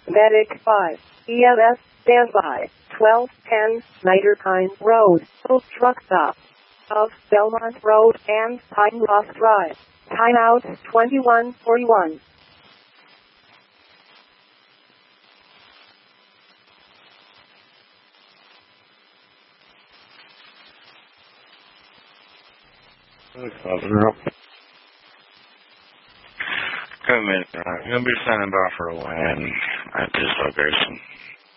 Medic 5. EMS standby. 1210 Snyder Pine Road. Full truck stop of Belmont Road and Pine Rock Drive. Timeout 2141. Come in. You'll be standing by for a while at this location.